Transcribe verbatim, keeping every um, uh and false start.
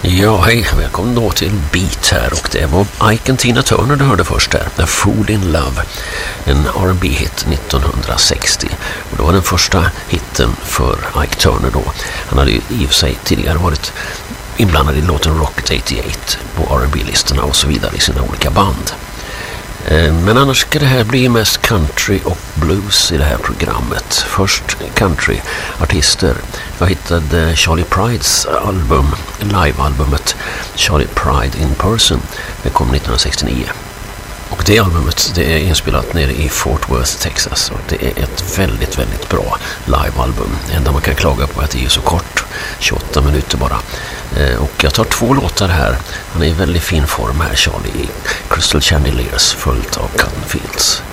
Ja, hej. Välkommen då till Beat här. Och det var Ike och Tina Turner du hörde först där. A Fool in Love. En R and B-hit nittonhundrasextio. Och det var den första hitten för Ike Turner då. Han hade ju i och för sig tidigare varit inblandad i låten Rocket åttioåtta på R and B-listorna och så vidare i sina olika band. Men annars ska det här bli mest country och blues i det här programmet. Först countryartister. Jag hittade Charlie Prides album, live-albumet Charlie Pride in Person. Det kom nittonhundrasextionio. Och det albumet det är inspelat nere i Fort Worth, Texas. Och det är ett väldigt, väldigt bra live-album. Det enda man kan klaga på är att det är så kort. tjugoåtta minuter bara. Och jag tar två låtar här. Han är i väldigt fin form här, Charlie, i Crystal Chandeliers, fullt av Cotton Fields.